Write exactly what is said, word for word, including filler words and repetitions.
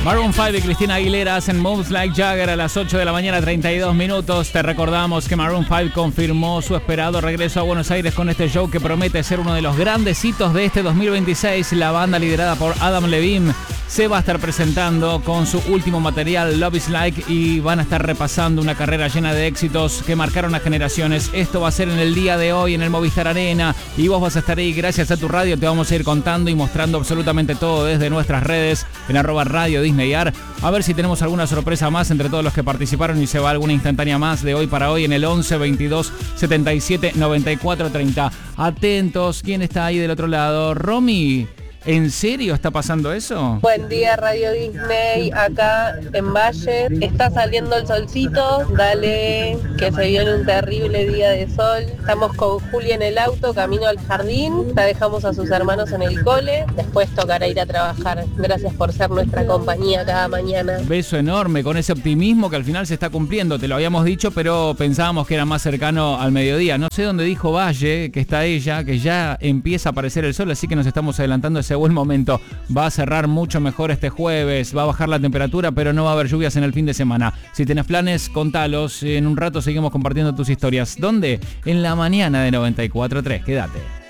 Maroon cinco y Cristina Aguilera hacen Moves Like Jagger a las ocho de la mañana, treinta y dos minutos. Te recordamos que Maroon cinco confirmó su esperado regreso a Buenos Aires con este show que promete ser uno de los grandes hitos de este dos mil veintiséis. La banda liderada por Adam Levine se va a estar presentando con su último material, Love Is Like, y van a estar repasando una carrera llena de éxitos que marcaron a generaciones. Esto va a ser en el día de hoy en el Movistar Arena y vos vas a estar ahí. Gracias a tu radio te vamos a ir contando y mostrando absolutamente todo desde nuestras redes en arroba radio Disneyar. A ver si tenemos alguna sorpresa más entre todos los que participaron y se va alguna instantánea más de hoy para hoy en el once veintidós setenta y siete noventa y cuatro treinta. Atentos, ¿quién está ahí del otro lado? Romy. ¿En serio está pasando eso? Buen día, Radio Disney, acá en Valle. Está saliendo el solcito, dale, que se viene un terrible día de sol. Estamos con Juli en el auto, camino al jardín. La dejamos a sus hermanos en el cole. Después tocará ir a trabajar. Gracias por ser nuestra compañía cada mañana. Beso enorme, con ese optimismo que al final se está cumpliendo. Te lo habíamos dicho, pero pensábamos que era más cercano al mediodía. No sé dónde dijo Valle, que está ella, que ya empieza a aparecer el sol, así que nos estamos adelantando a ese buen momento. Va a cerrar mucho mejor este jueves, va a bajar la temperatura, pero no va a haber lluvias en el fin de semana. Si tenés planes, contalos. En un rato seguimos compartiendo tus historias. ¿Dónde? En la mañana de noventa y cuatro punto tres. Quédate.